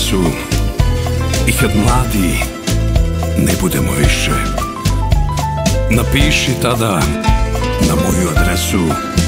adresu i kad mladi ne budemo više, napiši tada na moju adresu